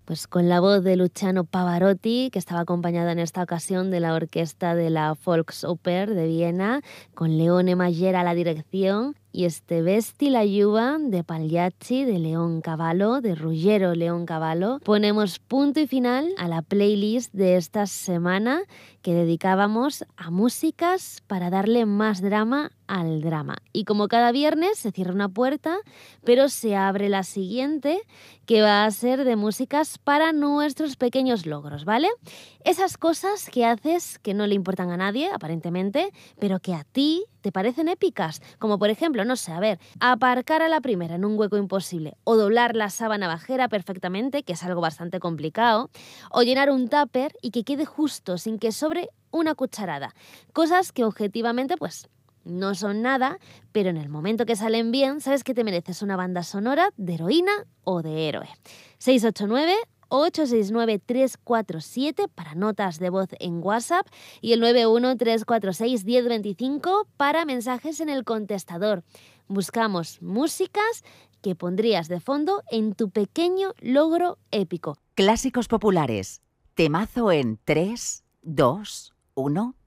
Pues con la voz de Luciano Pavarotti, que estaba acompañada en esta ocasión de la orquesta de la Volksoper de Viena, con Leone Mayer a la dirección y este Vesti la Juva de Pagliacci, de León Cavallo, de Ruggero León Cavallo. Ponemos punto y final a la playlist de esta semana que dedicábamos a músicas para darle más drama al drama. Y como cada viernes se cierra una puerta, pero se abre la siguiente, que va a ser de músicas para nuestros pequeños logros, ¿vale? Esas cosas que haces que no le importan a nadie, aparentemente, pero que a ti te parecen épicas, como por ejemplo, no sé, a ver, aparcar a la primera en un hueco imposible, o doblar la sábana bajera perfectamente, que es algo bastante complicado, o llenar un tupper y que quede justo, sin que sobre una cucharada. Cosas que objetivamente, pues, no son nada, pero en el momento que salen bien, sabes que te mereces una banda sonora de heroína o de héroe. 689-869-347 para notas de voz en WhatsApp y el 913461025 para mensajes en el contestador. Buscamos músicas que pondrías de fondo en tu pequeño logro épico. Clásicos populares. Temazo en 3, 2, 1...